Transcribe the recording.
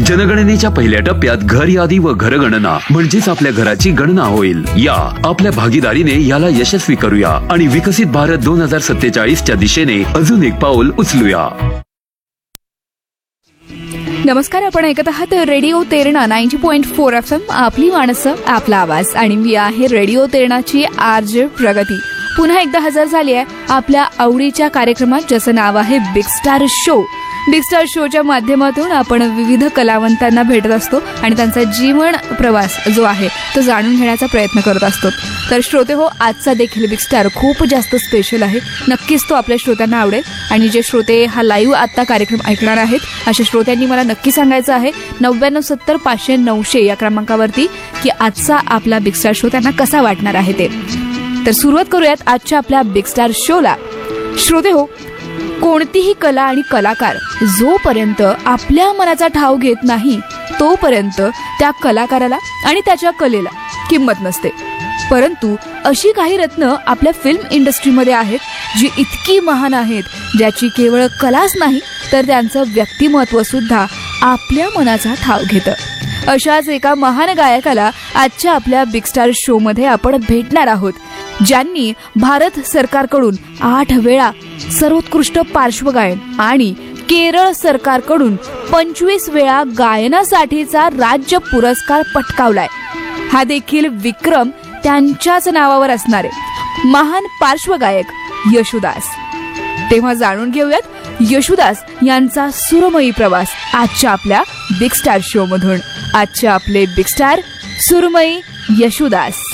जनगणनेच्या पहिल्या टप्प्यात घर यादी व घरगणना म्हणजेच आपल्या घराची गणना होईल. या आपल्या भागीदारीने याला यशस्वी करूया आणि विकसित भारत 2047च्या दिशेने अजून एक पाऊल उचलूया. नमस्कार, आपण ऐकत आहात रेडिओ तेरणा 90.4 FM, आपली माणसं आपला आवाज. आणि मी आहे रेडिओ तेरणाची आरजे प्रगती. पुन्हा एकदा हजर झाली आहे आपल्या आवडीच्या कार्यक्रमात, ज्याचं नाव आहे big star show. Big star शोच्या माध्यमातून आपण विविध कलावंतांना भेटत असतो आणि त्यांचा जीवन प्रवास जो आहे तो जाणून घेण्याचा प्रयत्न करत असतो. तर श्रोते हो, आजचा देखील बिग स्टार खूप जास्त स्पेशल आहे. नक्कीच तो आपल्या श्रोत्यांना आवडेल. आणि जे श्रोते हा लाईव्ह आत्ता कार्यक्रम ऐकणार आहेत अशा श्रोत्यांनी मला नक्की सांगायचं आहे 9970 500 900 या क्रमांकावरती की आजचा आपला बिग स्टार शो त्यांना कसा वाटणार आहे ते. तर सुरुवात करूयात आजच्या आपल्या बिग स्टार शोला. श्रोते हो, कोणतीही कला आणि कलाकार जोपर्यंत आपल्या मनाचा ठाव घेत नाही तोपर्यंत त्या कलाकाराला आणि त्याच्या कलेला किंमत नसते. परंतु अशी काही रत्न आपल्या फिल्म इंडस्ट्रीमध्ये आहेत जी इतकी महान आहेत, ज्याची केवळ कलाच नाही तर त्यांचं व्यक्तिमत्व सुद्धा आपल्या मनाचा ठाव घेतं. अशाच एका महान गायकाला आजच्या आपल्या बिग स्टार शो मध्ये आपण भेटणार आहोत, ज्यांनी भारत सरकारकडून 8 वेळा सर्वोत्कृष्ट पार्श्वगायन आणि केरळ सरकारकडून 25 वेळा गायनासाठीचा राज्य पुरस्कार पटकावलाय. हा देखील विक्रम त्यांच्याच नावावर असणारे महान पार्श्वगायक येशुदास. तेव्हा जाणून घेऊयात येशुदास यांचा सुरमयी प्रवास आजच्या आपल्या बिग स्टार शो मधून. आजच्या आपले बिग स्टार सुरमयी येशुदास.